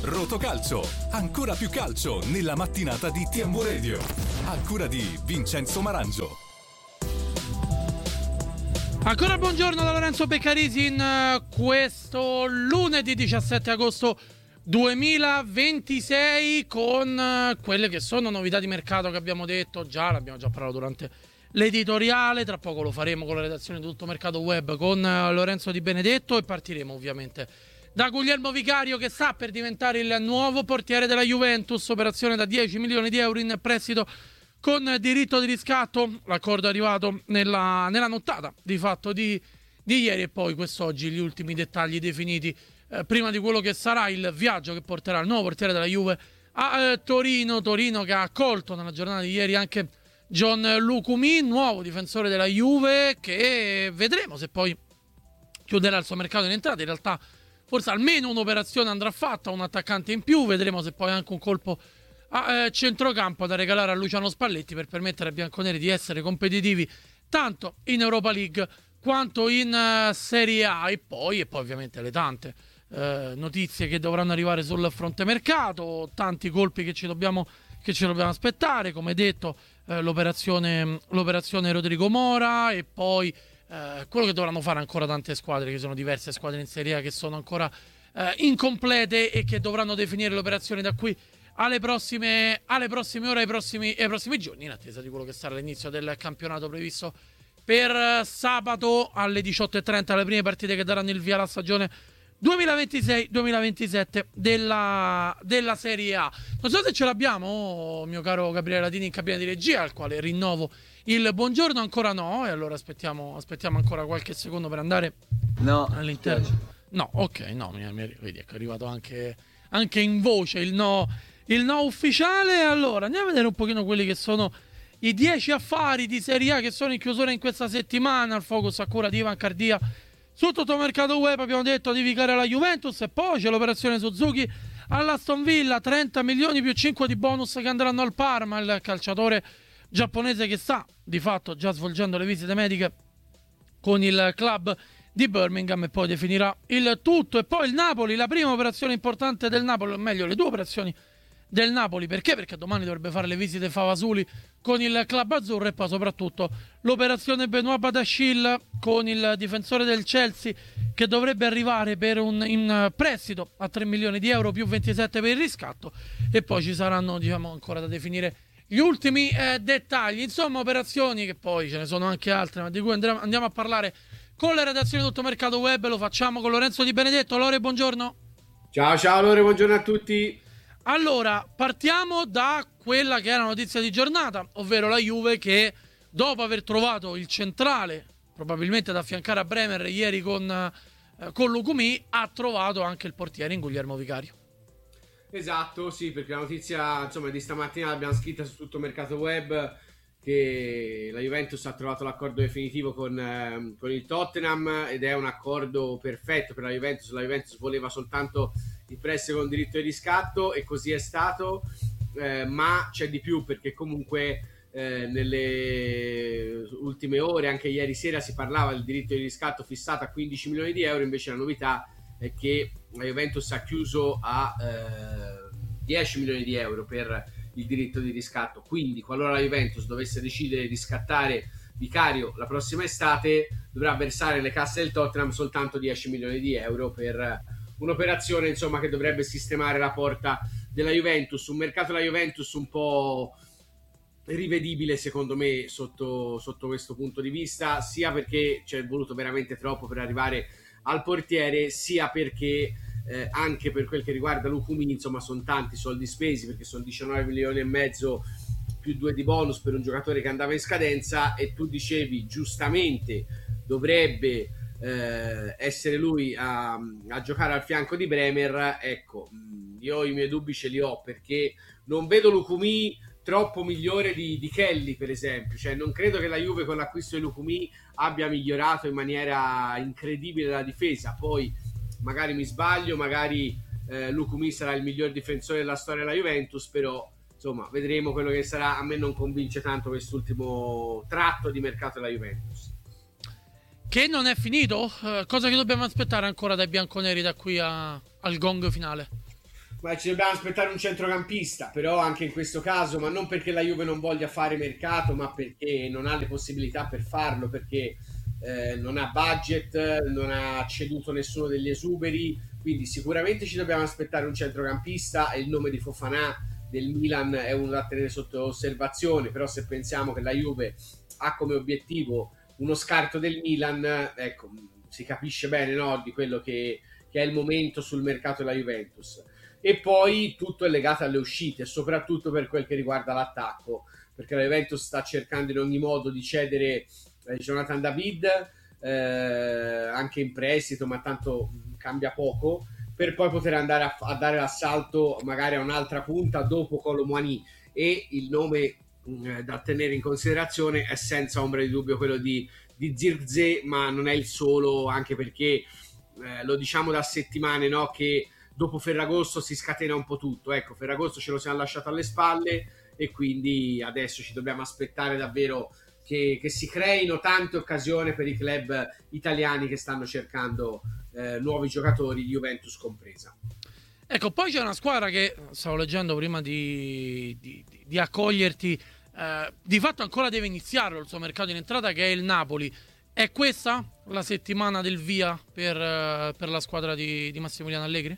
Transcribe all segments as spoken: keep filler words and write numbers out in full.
Rotocalcio, ancora più calcio nella mattinata di T M Radio. A cura di Vincenzo Marangio. Ancora buongiorno da Lorenzo Beccarisi in questo lunedì diciassette agosto duemilaventisei con quelle che sono novità di mercato che abbiamo detto già, l'abbiamo già parlato durante l'editoriale. Tra poco lo faremo con la redazione di Tutto Mercato Web con Lorenzo Di Benedetto e partiremo ovviamente da Guglielmo Vicario, che sta per diventare il nuovo portiere della Juventus. Operazione da dieci milioni di euro in prestito con diritto di riscatto. L'accordo è arrivato nella, nella nottata di fatto di, di ieri, e poi quest'oggi gli ultimi dettagli definiti eh, prima di quello che sarà il viaggio che porterà il nuovo portiere della Juve a eh, Torino. Torino che ha accolto nella giornata di ieri anche Gianluca Mi, nuovo difensore della Juve, che vedremo se poi chiuderà il suo mercato in entrata. In realtà forse almeno un'operazione andrà fatta, un attaccante in più. Vedremo se poi anche un colpo a eh, centrocampo da regalare a Luciano Spalletti per permettere ai bianconeri di essere competitivi tanto in Europa League quanto in uh, Serie A. E poi, e poi ovviamente le tante uh, notizie che dovranno arrivare sul fronte mercato, tanti colpi che ci dobbiamo, che ci dobbiamo aspettare, come detto uh, l'operazione, l'operazione Rodrigo Mora, e poi uh, quello che dovranno fare ancora tante squadre, che sono diverse squadre in Serie A che sono ancora uh, incomplete e che dovranno definire l'operazione da qui alle prossime, alle prossime ore, ai prossimi, ai prossimi giorni, in attesa di quello che sarà l'inizio del campionato previsto per sabato alle diciotto e trenta, le prime partite che daranno il via alla stagione duemilaventisei duemilaventisette della, della Serie A. Non so se ce l'abbiamo, mio caro Gabriele Ladini in cabina di regia, al quale rinnovo il buongiorno. Ancora no, e allora aspettiamo, aspettiamo ancora qualche secondo per andare no, all'interno. No, ok, no, mi, mi, vedi, ecco, è arrivato anche, anche in voce il no, il no ufficiale. Allora andiamo a vedere un pochino quelli che sono i dieci affari di Serie A che sono in chiusura in questa settimana. Il focus a cura di Ivan Cardia su Tutto Mercato Web. Abbiamo detto di Vicario alla Juventus, e poi c'è l'operazione Suzuki all'Aston Villa, trenta milioni più cinque di bonus che andranno al Parma. Il calciatore giapponese che sta di fatto già svolgendo le visite mediche con il club di Birmingham, e poi definirà il tutto. E poi il Napoli, la prima operazione importante del Napoli, o meglio le due operazioni del Napoli. Perché? Perché domani dovrebbe fare le visite Favasuli con il club azzurro, e poi soprattutto l'operazione Benoit Badiashile con il difensore del Chelsea, che dovrebbe arrivare per un in prestito a tre milioni di euro più ventisette per il riscatto. E poi ci saranno, diciamo, ancora da definire gli ultimi eh, dettagli. Insomma, operazioni che poi ce ne sono anche altre, ma di cui andremo, andiamo a parlare con la redazione di Tutto Mercato Web. Lo facciamo con Lorenzo Di Benedetto. Lore, buongiorno. Ciao ciao Lore, buongiorno a tutti. Allora, partiamo da quella che è la notizia di giornata, ovvero la Juve che, dopo aver trovato il centrale, probabilmente da affiancare a Bremer ieri con, eh, con Luca Mi, ha trovato anche il portiere in Guglielmo Vicario. Esatto, sì, perché la notizia, insomma, di stamattina l'abbiamo scritta su Tutto Mercato Web, che la Juventus ha trovato l'accordo definitivo con, eh, con il Tottenham, ed è un accordo perfetto per la Juventus. La Juventus voleva soltanto il prestito con diritto di riscatto, e così è stato, eh, ma c'è di più, perché comunque eh, nelle ultime ore, anche ieri sera, si parlava del diritto di riscatto fissato a quindici milioni di euro. Invece la novità è che la Juventus ha chiuso a eh, dieci milioni di euro per il diritto di riscatto. Quindi qualora la Juventus dovesse decidere di scattare Vicario la prossima estate, dovrà versare nelle casse del Tottenham soltanto dieci milioni di euro per un'operazione, insomma, che dovrebbe sistemare la porta della Juventus. Un mercato della Juventus un po' rivedibile, secondo me, sotto, sotto questo punto di vista, sia perché c'è voluto veramente troppo per arrivare al portiere, sia perché eh, anche per quel che riguarda Luca Mi, insomma, sono tanti soldi spesi, perché sono diciannove milioni e mezzo più due di bonus per un giocatore che andava in scadenza. E tu dicevi giustamente dovrebbe eh, essere lui a, a giocare al fianco di Bremer. Ecco, io i miei dubbi ce li ho, perché non vedo Luca Mi troppo migliore di, di Kelly, per esempio. Cioè, non credo che la Juve con l'acquisto di Luca Mi abbia migliorato in maniera incredibile la difesa. Poi magari mi sbaglio, magari eh, Luca Mi sarà il miglior difensore della storia della Juventus, però insomma vedremo quello che sarà. A me non convince tanto quest'ultimo tratto di mercato della Juventus, che non è finito. Uh, cosa che dobbiamo aspettare ancora dai bianconeri da qui a, al gong finale? Ma ci dobbiamo aspettare un centrocampista, però anche in questo caso, ma non perché la Juve non voglia fare mercato, ma perché non ha le possibilità per farlo, perché eh, non ha budget, non ha ceduto nessuno degli esuberi, quindi sicuramente ci dobbiamo aspettare un centrocampista e il nome di Fofana del Milan è uno da tenere sotto osservazione, però se pensiamo che la Juve ha come obiettivo uno scarto del Milan, ecco, si capisce bene, no, di quello che, che è il momento sul mercato della Juventus. E poi tutto è legato alle uscite, soprattutto per quel che riguarda l'attacco, perché la Juventus sta cercando in ogni modo di cedere eh, Jonathan David, eh, anche in prestito, ma tanto cambia poco, per poi poter andare a, a dare l'assalto magari a un'altra punta dopo Kolo Muani. E il nome mh, da tenere in considerazione è senza ombra di dubbio quello di, di Zirkzee, ma non è il solo, anche perché eh, lo diciamo da settimane, no, che dopo Ferragosto si scatena un po' tutto. Ecco, Ferragosto ce lo siamo lasciato alle spalle e quindi adesso ci dobbiamo aspettare davvero che, che si creino tante occasioni per i club italiani che stanno cercando eh, nuovi giocatori, Juventus compresa. Ecco, poi c'è una squadra che, stavo leggendo prima di, di, di accoglierti, eh, di fatto ancora deve iniziare il suo mercato in entrata, che è il Napoli. È questa la settimana del via per, uh, per la squadra di, di Massimiliano Allegri?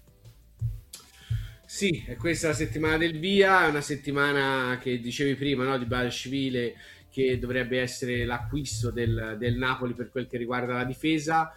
Sì, è questa la settimana del via, è una settimana che dicevi prima, no, di Basilashvili, che dovrebbe essere l'acquisto del, del Napoli per quel che riguarda la difesa.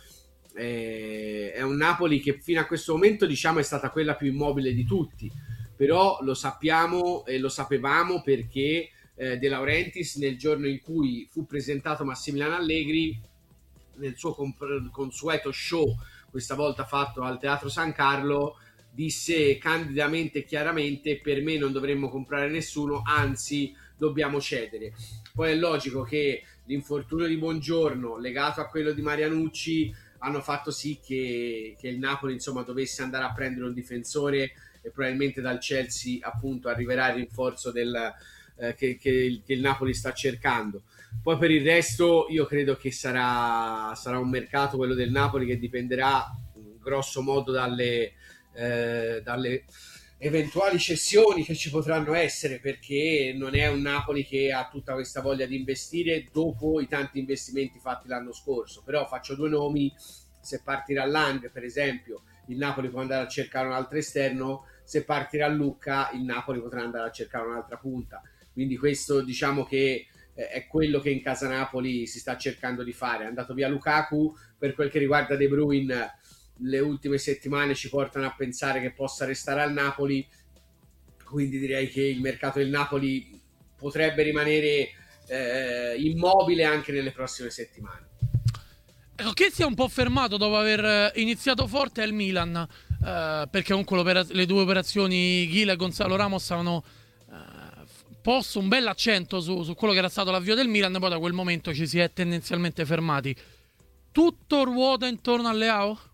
Eh, è un Napoli che fino a questo momento, diciamo, è stata quella più immobile di tutti, però lo sappiamo e lo sapevamo perché eh, De Laurentiis, nel giorno in cui fu presentato Massimiliano Allegri, nel suo comp- consueto show, questa volta fatto al Teatro San Carlo, disse candidamente e chiaramente: per me non dovremmo comprare nessuno, anzi dobbiamo cedere. Poi è logico che l'infortunio di Buongiorno legato a quello di Marianucci hanno fatto sì che, che il Napoli, insomma, dovesse andare a prendere un difensore, e probabilmente dal Chelsea appunto arriverà il rinforzo del, eh, che, che, che il Napoli sta cercando. Poi per il resto io credo che sarà, sarà un mercato, quello del Napoli, che dipenderà grosso modo dalle, eh, dalle eventuali cessioni che ci potranno essere, perché non è un Napoli che ha tutta questa voglia di investire dopo i tanti investimenti fatti l'anno scorso. Però faccio due nomi: se partirà Lang, per esempio, il Napoli può andare a cercare un altro esterno; se partirà Lucca, il Napoli potrà andare a cercare un'altra punta. Quindi questo, diciamo che è quello che in casa Napoli si sta cercando di fare. È andato via Lukaku, per quel che riguarda De Bruyne le ultime settimane ci portano a pensare che possa restare al Napoli, quindi direi che il mercato del Napoli potrebbe rimanere eh, immobile anche nelle prossime settimane. Ecco, che si è un po' fermato dopo aver iniziato forte è il Milan, eh, perché comunque le due operazioni Gil e Gonzalo Ramos avevano eh, posto un bel accento su, su quello che era stato l'avvio del Milan, poi da quel momento ci si è tendenzialmente fermati. Tutto ruota intorno alle A O?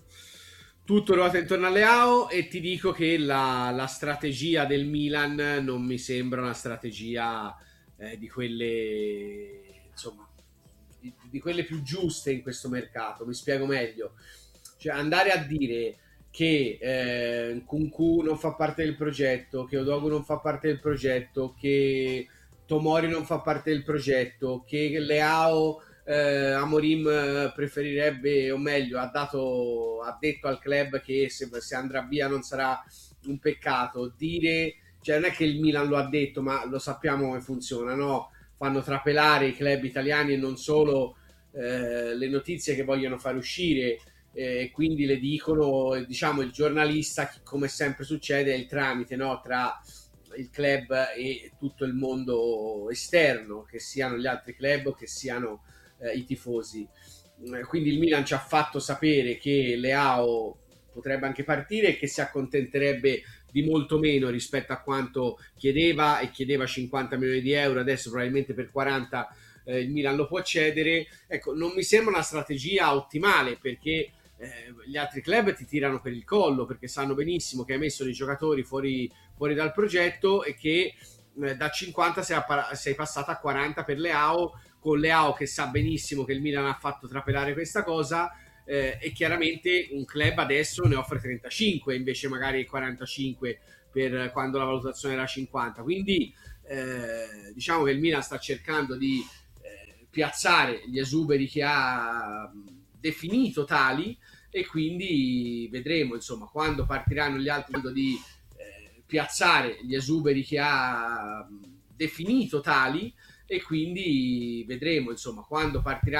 Tutto ruota intorno alle A O, e ti dico che la, la strategia del Milan non mi sembra una strategia eh, di quelle, insomma, di, di quelle più giuste in questo mercato. Mi spiego meglio. Cioè, andare a dire che eh, Nkunku non fa parte del progetto, che Odogu non fa parte del progetto, che Tomori non fa parte del progetto, che Leao eh, Amorim preferirebbe, o meglio ha dato ha detto al club che se, se andrà via non sarà un peccato, dire, cioè non è che il Milan lo ha detto, ma lo sappiamo come funziona, no? Fanno trapelare i club italiani e non solo eh, le notizie che vogliono far uscire, e eh, quindi le dicono, diciamo, il giornalista, come sempre succede, è il tramite, no? Tra il club e tutto il mondo esterno, che siano gli altri club o che siano eh, i tifosi. Quindi il Milan ci ha fatto sapere che Leao potrebbe anche partire e che si accontenterebbe di molto meno rispetto a quanto chiedeva, e chiedeva cinquanta milioni di euro, adesso probabilmente per quaranta eh, il Milan lo può cedere. Ecco, non mi sembra una strategia ottimale, perché eh, gli altri club ti tirano per il collo, perché sanno benissimo che hai messo dei giocatori fuori, fuori dal progetto, e che eh, da cinquanta sei, a, sei passata a quaranta per Leao, con Leao che sa benissimo che il Milan ha fatto trapelare questa cosa, eh, e chiaramente un club adesso ne offre trentacinque invece magari quarantacinque per quando la valutazione era cinquanta, quindi eh, diciamo che il Milan sta cercando di eh, piazzare gli esuberi che ha definito tali, e quindi vedremo insomma quando partiranno gli altri di eh, piazzare gli esuberi che ha definito tali, e quindi vedremo insomma quando partiranno